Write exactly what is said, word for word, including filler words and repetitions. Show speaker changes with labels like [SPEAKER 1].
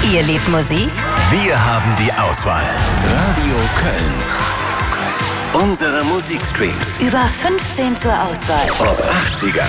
[SPEAKER 1] Ihr liebt Musik?
[SPEAKER 2] Wir haben die Auswahl. Radio Köln. Radio Köln. Unsere Musikstreams.
[SPEAKER 1] Über fünfzehn zur Auswahl.
[SPEAKER 2] Ob achtziger,